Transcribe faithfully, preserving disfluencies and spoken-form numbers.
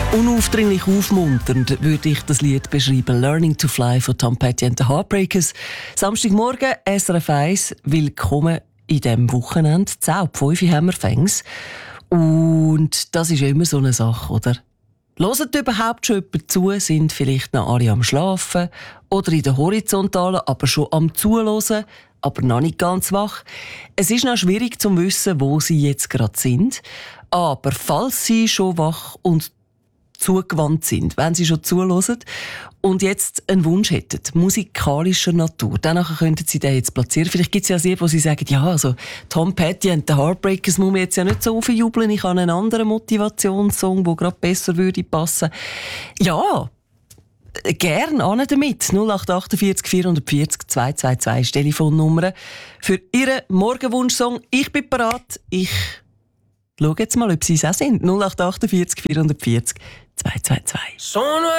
Unaufdringlich aufmunternd würde ich das Lied beschreiben. «Learning to Fly» von Tom Petty and the Heartbreakers. Samstagmorgen, S R F eins. Willkommen in diesem Wochenende. zehn ab fünf haben wir Fängs. Und das ist ja immer so eine Sache, oder? Hört überhaupt schon jemand zu? Sind vielleicht noch alle am Schlafen? Oder in der Horizontalen, aber schon am Zuhören, aber noch nicht ganz wach? Es ist noch schwierig zu wissen, wo sie jetzt gerade sind. Aber falls sie schon wach und zugewandt sind, wenn sie schon zuhören und jetzt einen Wunsch hätten, musikalischer Natur, dann könnten sie den jetzt platzieren. Vielleicht gibt es ja sehr, wo sie sagen, ja, also Tom Petty und the Heartbreakers muss man jetzt ja nicht so aufjubeln, ich habe einen anderen Motivationssong, der gerade besser würde passen. Ja, gern an damit. null acht achtundvierzig vierhundertvierzig zweihundertzweiundzwanzig ist die Telefonnummer für Ihren Morgenwunschsong. Ich bin bereit. Ich schaue jetzt mal, ob Sie es auch sind. null acht achtundvierzig vierhundertvierzig zweihundertzweiundzwanzig.